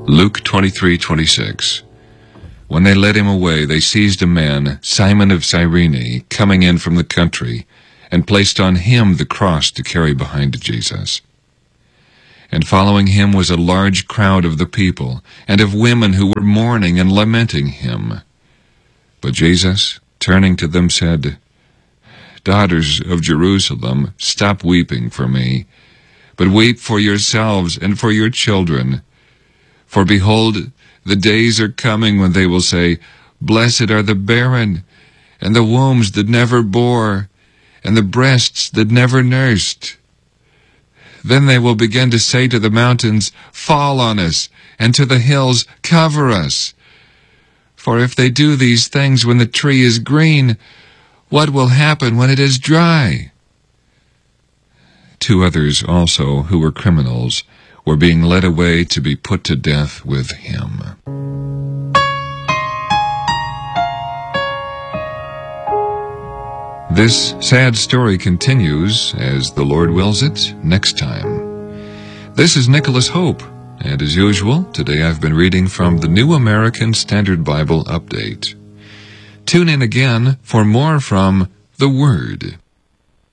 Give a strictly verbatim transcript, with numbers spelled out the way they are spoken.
Luke twenty-three twenty-six. When they led him away, they seized a man, Simon of Cyrene, coming in from the country, and placed on him the cross to carry behind Jesus. And following him was a large crowd of the people, and of women who were mourning and lamenting him. But Jesus, turning to them, said, "Daughters of Jerusalem, stop weeping for me, but weep for yourselves and for your children. For behold, the days are coming when they will say, 'Blessed are the barren, and the wombs that never bore, and the breasts that never nursed.' Then they will begin to say to the mountains, 'Fall on us,' and to the hills, 'Cover us.' For if they do these things when the tree is green, what will happen when it is dry?" Two others also, who were criminals, were being led away to be put to death with him. This sad story continues, as the Lord wills it, next time. This is Nicholas Hope, and as usual, today I've been reading from the New American Standard Bible Update. Tune in again for more from the Word.